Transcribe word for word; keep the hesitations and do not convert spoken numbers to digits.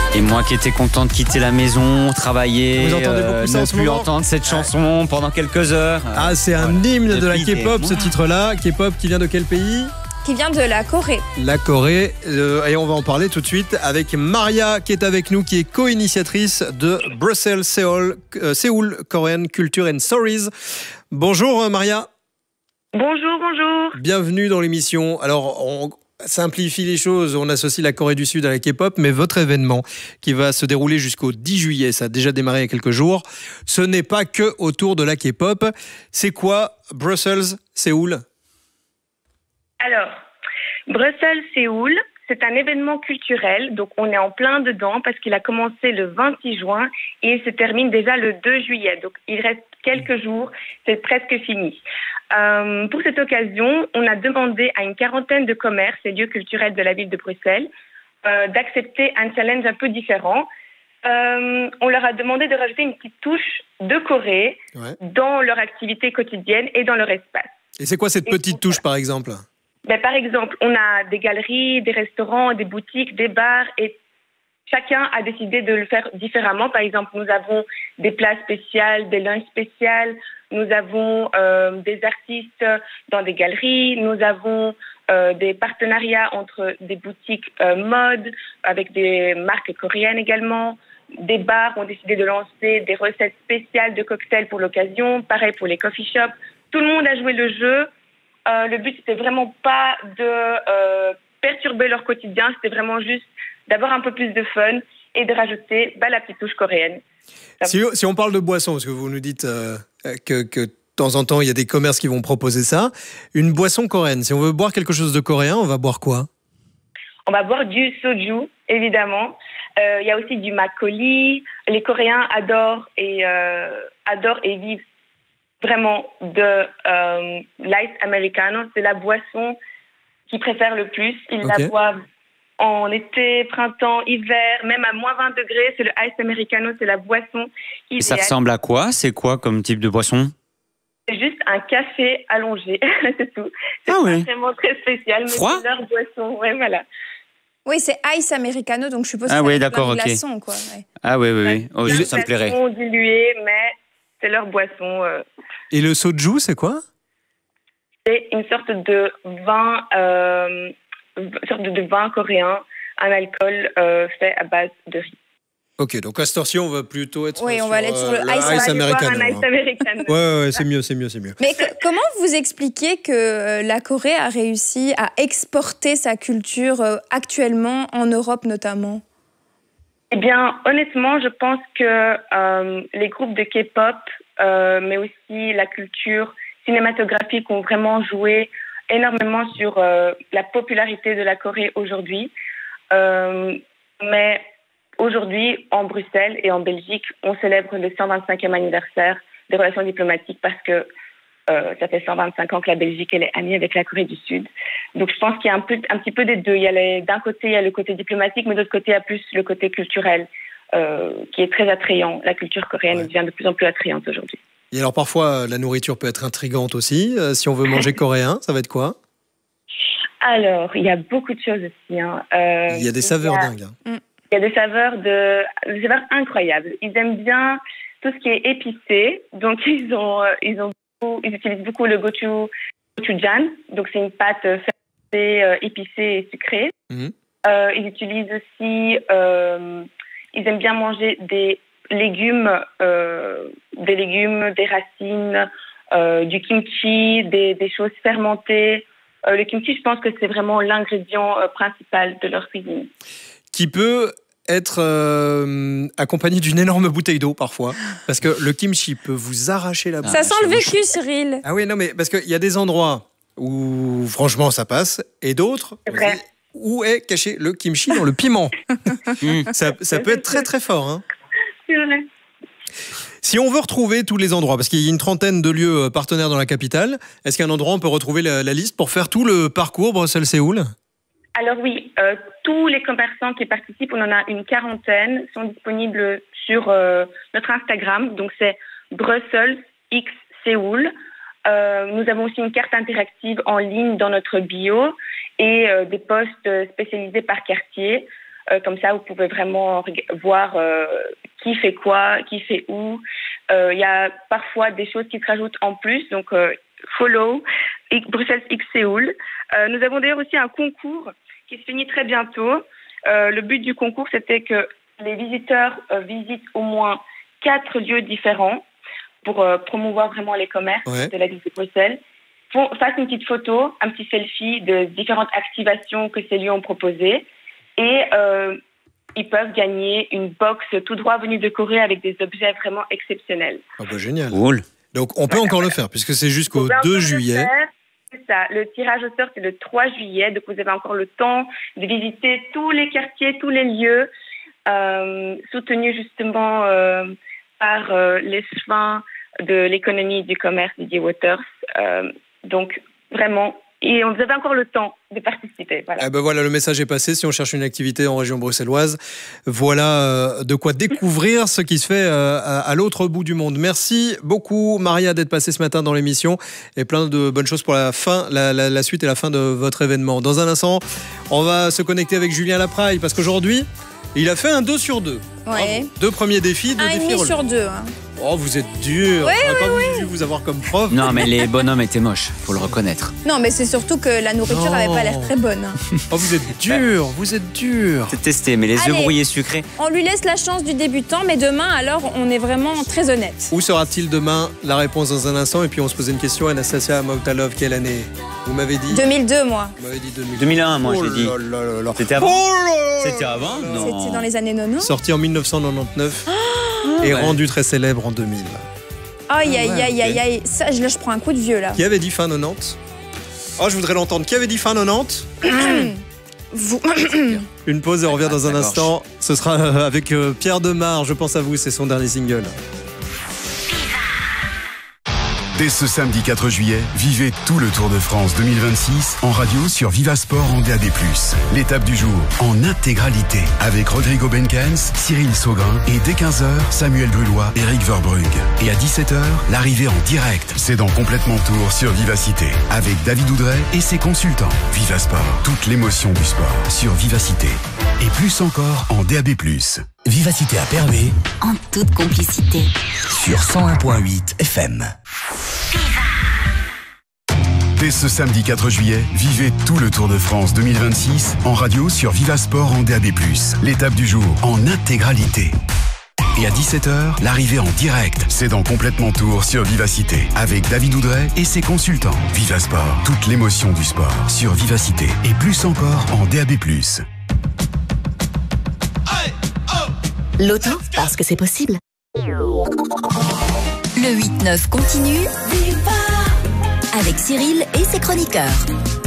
Et moi qui étais content de quitter la maison, travailler, Vous entendez beaucoup euh, ça en ne ce plus moment entendre cette chanson pendant quelques heures. Ah, c'est un Voilà. hymne de la Depuis des K-pop, ce mois. titre-là. K-pop qui vient de quel pays ? Qui vient de la Corée. La Corée. Euh, et on va en parler tout de suite avec Maria qui est avec nous, qui est co-initiatrice de Brussels Seoul, euh, Séoul Korean Culture and Stories. Bonjour euh, Maria. Bonjour, bonjour. Bienvenue dans l'émission. Alors, on simplifie les choses, on associe la Corée du Sud à la K-pop, mais votre événement qui va se dérouler jusqu'au dix juillet, ça a déjà démarré il y a quelques jours, ce n'est pas que autour de la K-pop. C'est quoi Brussels Séoul ? Alors, Bruxelles Séoul, c'est un événement culturel, donc on est en plein dedans parce qu'il a commencé le vingt-six juin et il se termine déjà le deux juillet. Donc il reste quelques jours, c'est presque fini. Euh, pour cette occasion, on a demandé à une quarantaine de commerces et lieux culturels de la ville de Bruxelles euh, d'accepter un challenge un peu différent. Euh, on leur a demandé de rajouter une petite touche de Corée Ouais. dans leur activité quotidienne et dans leur espace. Et c'est quoi cette Et petite donc, touche par exemple ? Ben, par exemple, on a des galeries, des restaurants, des boutiques, des bars et chacun a décidé de le faire différemment. Par exemple, nous avons des plats spéciaux, des lunchs spéciaux, nous avons euh, des artistes dans des galeries, nous avons euh, des partenariats entre des boutiques euh, mode avec des marques coréennes également. Des bars ont décidé de lancer des recettes spéciales de cocktails pour l'occasion, pareil pour les coffee shops. Tout le monde a joué le jeu. Euh, le but, c'était vraiment pas de euh, perturber leur quotidien, c'était vraiment juste d'avoir un peu plus de fun et de rajouter bah, la petite touche coréenne. Si, si on parle de boisson, parce que vous nous dites euh, que, que de temps en temps, il y a des commerces qui vont proposer ça. Une boisson coréenne, si on veut boire quelque chose de coréen, on va boire quoi ? On va boire du soju, évidemment. Euh, il y a aussi du makgeolli. Les Coréens adorent et, euh, adorent et vivent vraiment de euh, l'ice americano. C'est la boisson qu'ils préfèrent le plus. Ils Okay. la boivent en été, printemps, hiver, même à moins vingt degrés. C'est le ice americano, c'est la boisson Et ça idéale. ressemble à quoi ? C'est quoi comme type de boisson ? C'est juste un café allongé, c'est tout. C'est Ah pas oui. vraiment très spécial, mais Froid c'est leur boisson. Ouais, voilà. Oui, c'est ice americano, donc je suppose Ah que oui, c'est d'accord, plein de ok. glaçons, quoi. Ouais. Ah oui, oui, oui. Oh, C'est ça une me plairait. boisson diluée, mais c'est leur boisson. euh, Et le soju, c'est quoi ? C'est une sorte de vin, euh, une sorte de vin coréen, un alcool euh, fait à base de riz. Ok, donc à cette heure-ci, on va plutôt être Oui, on sur, va aller sur le euh, ice On va aller boire americano. un ice hein. americano. Ouais, ouais, ouais, c'est mieux, c'est mieux, c'est mieux. Mais que- comment vous expliquez que euh, la Corée a réussi à exporter sa culture euh, actuellement en Europe notamment ? Eh bien, honnêtement, je pense que euh, les groupes de K-pop, euh, mais aussi la culture cinématographique ont vraiment joué énormément sur euh, la popularité de la Corée aujourd'hui. Euh, mais aujourd'hui, en Bruxelles et en Belgique, on célèbre le cent vingt-cinquième anniversaire des relations diplomatiques parce que euh, ça fait cent vingt-cinq ans que la Belgique elle est amie avec la Corée du Sud. Donc je pense qu'il y a un, peu, un petit peu des deux. Il y a les, d'un côté, il y a le côté diplomatique, mais de l'autre côté, il y a plus le côté culturel euh, qui est très attrayant. La culture coréenne Ouais. devient de plus en plus attrayante aujourd'hui. Et alors parfois, la nourriture peut être intrigante aussi. Euh, si on veut manger coréen, ça va être quoi ? Alors, il y a beaucoup de choses aussi. Hein. Euh, Il y a des saveurs il y a- dingues. hein. Il y a des saveurs, de, des saveurs incroyables. Ils aiment bien tout ce qui est épicé. Donc, ils, ont, euh, ils, ont beaucoup, ils utilisent beaucoup le gochu, gochujang. Donc, c'est une pâte euh, fermentée, euh, épicée et sucrée. Mhm. Euh, ils utilisent aussi... Euh, ils aiment bien manger des légumes, euh, des légumes, des racines, euh, du kimchi, des, des choses fermentées. Euh, le kimchi, je pense que c'est vraiment l'ingrédient euh, principal de leur cuisine. Qui peut être euh, accompagné d'une énorme bouteille d'eau parfois. Parce que le kimchi peut vous arracher la bouche. Ça sent le vécu, Cyril. Ah oui, non, mais parce qu'il y a des endroits où franchement ça passe et d'autres C'est vrai. où est caché le kimchi dans le piment. Mmh. ça, ça peut être très très fort. Hein. C'est vrai. Si on veut retrouver tous les endroits, parce qu'il y a une trentaine de lieux euh, partenaires dans la capitale, est-ce qu'à un endroit on peut retrouver la, la liste pour faire tout le parcours Bruxelles-Séoul ? Alors oui, euh, tous les commerçants qui participent, on en a une quarantaine, sont disponibles sur euh, notre Instagram. Donc c'est Brussels X Séoul. Euh, nous avons aussi une carte interactive en ligne dans notre bio et euh, des posts spécialisés par quartier. Euh, comme ça, vous pouvez vraiment reg- voir euh, qui fait quoi, qui fait où. Il euh, y a parfois des choses qui se rajoutent en plus. Donc, euh, follow Bruxelles X Séoul. Euh, nous avons d'ailleurs aussi un concours qui se finit très bientôt. Euh, le but du concours, c'était que les visiteurs euh, visitent au moins quatre lieux différents pour euh, promouvoir vraiment les commerces Ouais. de la ville de Bruxelles. Font, fassent une petite photo, un petit selfie de différentes activations que ces lieux ont proposées. Et euh, ils peuvent gagner une box tout droit venue de Corée avec des objets vraiment exceptionnels. Ah bah, génial. Cool. Donc on peut Voilà, encore voilà. le faire puisque c'est jusqu'au Vous pouvez deux encore le juillet. faire. C'est ça. Le tirage au sort, c'est le trois juillet. Donc, vous avez encore le temps de visiter tous les quartiers, tous les lieux, euh, soutenus justement euh, par euh, les soins de l'économie du commerce Didier Waters. Euh, donc, vraiment, et vous avez encore le temps de participer. Voilà. Ah ben voilà, le message est passé. Si on cherche une activité en région bruxelloise, voilà euh, de quoi découvrir ce qui se fait euh, à, à l'autre bout du monde. Merci beaucoup, Maria, d'être passée ce matin dans l'émission et plein de bonnes choses pour la fin, la, la, la suite et la fin de votre événement. Dans un instant, on va se connecter avec Julien Lapraille parce qu'aujourd'hui, il a fait un deux sur deux. Ouais. Bravo. Deux premiers défis, deux Un et défis demi relevés. sur deux. Hein. Oh, vous êtes dur. Ouais, On n'aurait pas voulu vous avoir comme prof. Non, mais les bonhommes étaient moches, faut le reconnaître. Non, mais c'est surtout que la nourriture Non. n'avait pas l'air très bonne. hein. Oh, vous êtes dur, vous êtes dur. C'est testé, mais les œufs Allez. brouillés sucrés. On lui laisse la chance du débutant, mais demain, alors, on est vraiment très honnête. Où sera-t-il demain? La réponse dans un instant. Et puis on se posait une question. Anastasia Mautalov, quelle année? Vous m'avez dit deux mille deux, moi. Vous m'avez dit deux mille. deux mille un, moi, Oh j'ai dit. là là là là. C'était avant Oh là là C'était avant là là. Non. C'était dans les années quatre-vingt-dix. Sorti en mille neuf cent quatre-vingt-dix-neuf et ouais. rendu très célèbre en deux mille. Aïe, Ah aïe, ouais, aïe, ok. aïe, aïe. Ça, je- là, je prends un coup de vieux, là. Qui avait dit fin quatre-vingt-dix? Oh, je voudrais l'entendre. Qui avait dit fin quatre-vingt-dix? Vous... Une pause et on revient Ah, dans un ça instant. Ce sera euh, avec euh, Pierre Demar. Je pense à vous. C'est son dernier single. Dès ce samedi quatre juillet, vivez tout le Tour de France deux mille vingt-six en radio sur Vivasport en D A B plus. L'étape du jour en intégralité avec Rodrigo Benkens, Cyril Saugrin et dès quinze heures, Samuel Brullois, Eric Verbrugge. Et à dix-sept heures, l'arrivée en direct. C'est dans Complètement Tour sur Vivacité avec David Oudret et ses consultants. Vivasport, toute l'émotion du sport sur Vivacité. Et plus encore en D A B plus. Vivacité à Pervé En toute complicité. sur cent un virgule huit F M. Dès ce samedi quatre juillet, vivez tout le Tour de France deux mille vingt-six en radio sur Vivasport en D A B plus. L'étape du jour en intégralité. Et à dix-sept heures, l'arrivée en direct. C'est dans Complètement Tour sur Vivacité avec David Oudret et ses consultants. Vivasport, toute l'émotion du sport sur Vivacité. Et plus encore en D A B plus. Loto, parce que c'est possible. Le huit neuf continue avec Cyril et ses chroniqueurs.